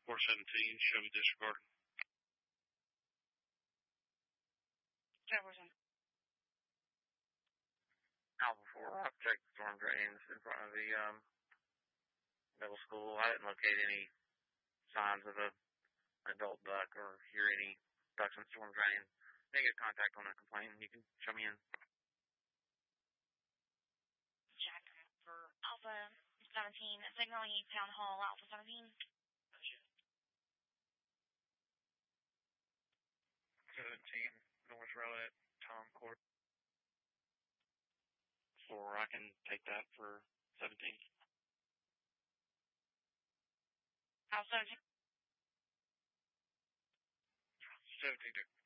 417, Chevy disregarded. Jefferson. Alpha 4, I've checked the storm drains in front of the middle school. I didn't locate any signs of an adult duck or hear any ducks in the storm drain. Make a contact on a complaint. You can show me in. Jack for Alpha 17, signaling Town Hall, Alpha 17. 17, North Rowlett, Tom Court. 4, I can take that for 17. Alpha 17. 17,